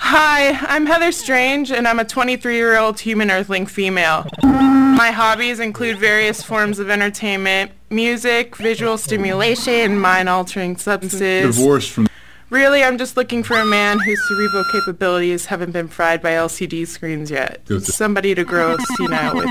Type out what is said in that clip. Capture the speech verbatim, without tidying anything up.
Hi, I'm Heather Strange, and I'm a twenty-three-year-old human earthling female. My hobbies include various forms of entertainment, music, visual stimulation, mind-altering substances. Divorced from... Really, I'm just looking for a man whose cerebral capabilities haven't been fried by L C D screens yet. Somebody to grow senile with.